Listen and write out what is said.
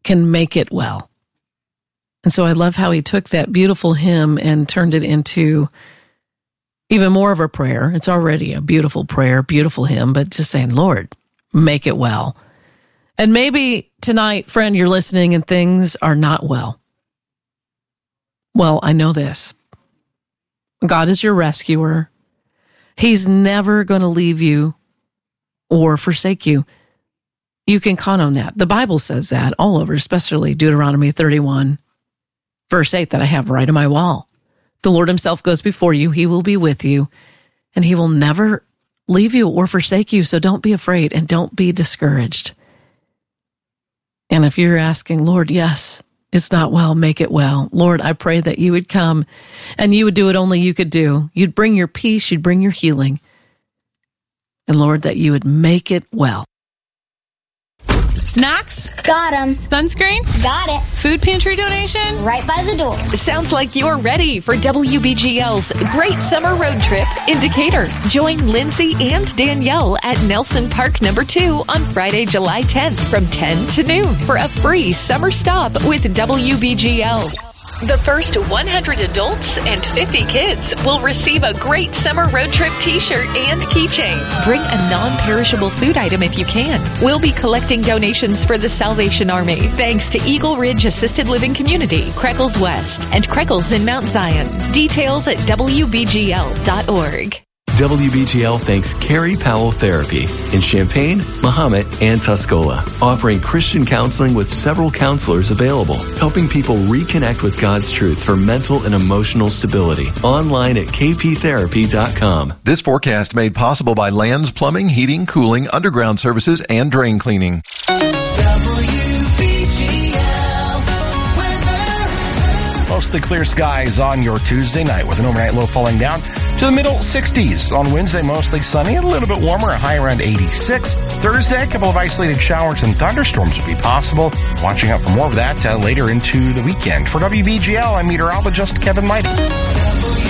can make it well. And so I love how he took that beautiful hymn and turned it into even more of a prayer. It's already a beautiful prayer, beautiful hymn, but just saying, Lord, make it well. And maybe tonight, friend, you're listening and things are not well. Well, I know this. God is your rescuer. He's never going to leave you or forsake you. You can count on that. The Bible says that all over, especially Deuteronomy 31, verse 8 that I have right on my wall. The Lord himself goes before you. He will be with you, and he will never leave you or forsake you. So don't be afraid and don't be discouraged. And if you're asking, Lord, yes, it's not well, make it well. Lord, I pray that you would come and you would do what only you could do. You'd bring your peace, you'd bring your healing. And Lord, that you would make it well. Snacks? Got 'em. Sunscreen? Got it. Food pantry donation? Right by the door. Sounds like you're ready for WBGL's Great Summer Road Trip in Decatur. Join Lindsay and Danielle at Nelson Park No. 2 on Friday, July 10th from 10 to noon for a free summer stop with WBGL. The first 100 adults and 50 kids will receive a Great Summer Road Trip t-shirt and keychain. Bring a non-perishable food item if you can. We'll be collecting donations for the Salvation Army, thanks to Eagle Ridge Assisted Living Community, Creckles West, and Creckles in Mount Zion. Details at WBGL.org. WBGL thanks Carrie Powell Therapy in Champaign, Mahomet, and Tuscola, offering Christian counseling with several counselors available, helping people reconnect with God's truth for mental and emotional stability. Online at kptherapy.com. This forecast made possible by Lands Plumbing, Heating, Cooling, Underground Services, and Drain Cleaning. Mostly clear skies on your Tuesday night with an overnight low falling down to the middle 60s. On Wednesday, mostly sunny and a little bit warmer, a high around 86. Thursday, a couple of isolated showers and thunderstorms would be possible. Watching out for more of that later into the weekend. For WBGL, I'm meteorologist Kevin Mighty.